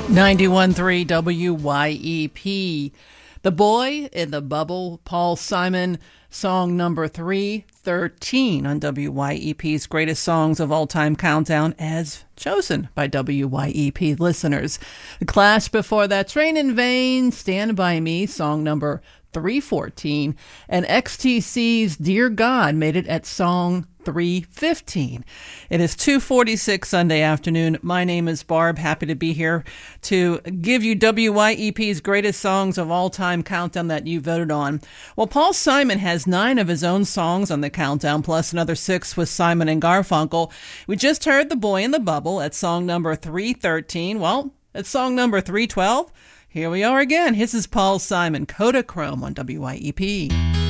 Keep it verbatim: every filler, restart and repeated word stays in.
ninety-one point three W Y E P. The Boy in the Bubble, Paul Simon, song number three thirteen on W Y E P's Greatest Songs of All Time Countdown, as chosen by W Y E P listeners. The Clash before that, Train in Vain, Stand By Me, song number three fourteen, and X T C's Dear God made it at song three fifteen. It is two forty-six Sunday afternoon. My name is Barb. Happy to be here to give you W Y E P's Greatest Songs of All Time Countdown that you voted on. Well, Paul Simon has nine of his own songs on the countdown, plus another six with Simon and Garfunkel. We just heard The Boy in the Bubble at song number three thirteen. Well, at song number three twelve, here we are again. This is Paul Simon, Kodachrome on W Y E P.